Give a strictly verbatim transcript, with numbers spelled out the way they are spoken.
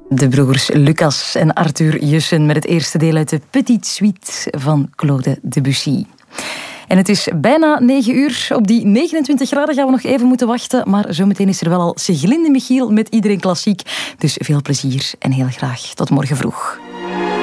De broers Lucas en Arthur Jussen met het eerste deel uit de Petite Suite van Claude Debussy. En het is bijna negen uur. Op die negenentwintig graden gaan we nog even moeten wachten. Maar zometeen is er wel al Siglinde Michiel met Iedereen Klassiek. Dus veel plezier en heel graag tot morgen vroeg.